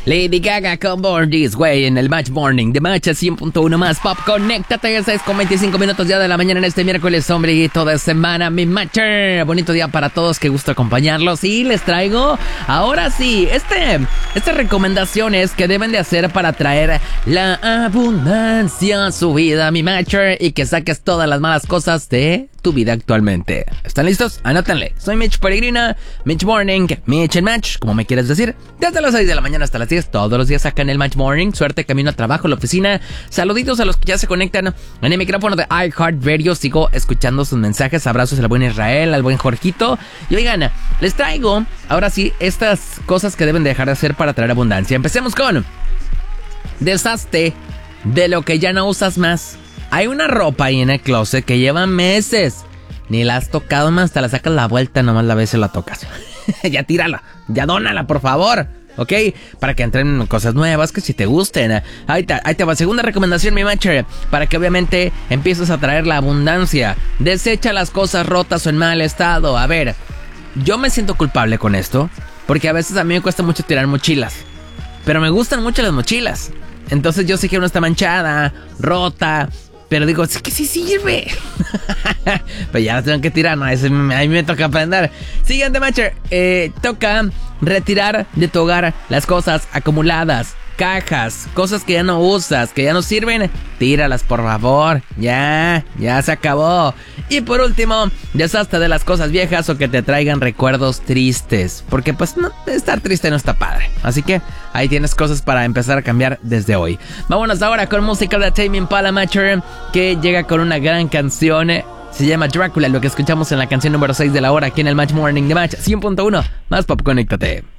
Lady Gaga con Born This Way en el Match Morning de Match 100.1 más Pop. Conéctate, 6:25 minutos ya de la mañana en este miércoles, sombriguito de semana, mi Matcher. Bonito día para todos, qué gusto acompañarlos. Y les traigo, ahora sí, estas recomendaciones que deben de hacer para traer la abundancia a su vida, mi Matcher, y que saques todas las malas cosas de tu vida actualmente. ¿Están listos? Anótenle. Soy Mitch Peregrina, Mitch Morning, Mitch and Match, como me quieres decir, desde las 6 de la mañana hasta las 10, todos los días acá en el Match Morning. Suerte, camino a trabajo, a la oficina. Saluditos a los que ya se conectan en el micrófono de iHeartRadio. Sigo escuchando sus mensajes. Abrazos al buen Israel, al buen Jorgito. Y oigan, les traigo, ahora sí, estas cosas que deben dejar de hacer para traer abundancia. Empecemos con: deshazte de lo que ya no usas más. Hay una ropa ahí en el closet que lleva meses. Ni la has tocado más, te la sacas la vuelta, nomás la ves y la tocas. Ya tírala, ya dónala, por favor. ¿Ok? Para que entren cosas nuevas que si te gusten. Ahí te va. Segunda recomendación, mi matcher. Para que obviamente empieces a traer la abundancia. Desecha las cosas rotas o en mal estado. A ver, yo me siento culpable con esto, porque a veces a mí me cuesta mucho tirar mochilas. Pero me gustan mucho las mochilas. Entonces yo sé que una está manchada, rota, pero digo, es que sí sirve. Pero ya la tengo que tirar, ¿no? A mí me toca aprender. Siguiente matcher. Toca retirar de tu hogar las cosas acumuladas. Cajas, cosas que ya no usas, que ya no sirven, tíralas, por favor. Ya se acabó. Y por último, deshazte de las cosas viejas o que te traigan recuerdos tristes, porque pues no, estar triste no está padre. Así que ahí tienes cosas para empezar a cambiar desde hoy. Vámonos ahora con música de Tame Impala, Matcher, que llega con una gran canción. Se llama Drácula, lo que escuchamos en la canción número 6 de la hora aquí en el Match Morning de Match 100.1 más Pop. Conéctate.